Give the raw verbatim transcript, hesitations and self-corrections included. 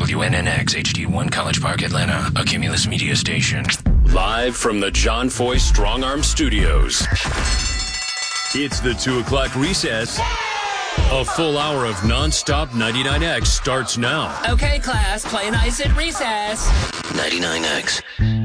W N N X H D one College Park, Atlanta, a Cumulus Media station. Live from the John Foy Strong Arm Studios. It's the two o'clock recess. A full hour of nonstop ninety-nine X starts now. Okay, class, play nice at recess. ninety-nine X.